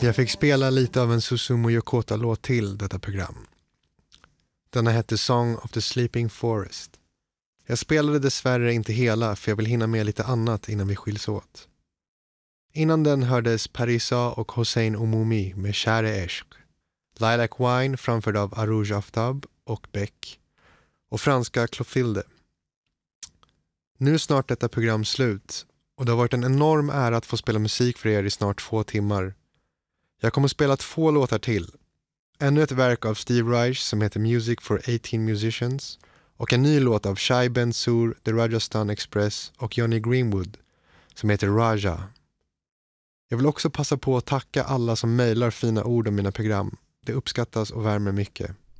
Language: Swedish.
Jag fick spela lite av en Susumu Yokota-låt till detta program. Denna hette Song of the Sleeping Forest. Jag spelade dessvärre inte hela för jag vill hinna med lite annat innan vi skiljs åt. Innan den hördes Parisa och Hossein Omumi med Share Eshq, Lilac Wine framförd av Arouj Aftab och Beck och franska Clotilde. Nu är snart detta program slut och det har varit en enorm ära att få spela musik för er i snart 2 timmar. Jag kommer spela 2 låtar till. Ännu ett verk av Steve Reich som heter Music for 18 Musicians och en ny låt av Shai Ben-Sur, The Rajasthan Express och Johnny Greenwood som heter Raja. Jag vill också passa på att tacka alla som mejlar fina ord om mina program. Det uppskattas och värmer mycket.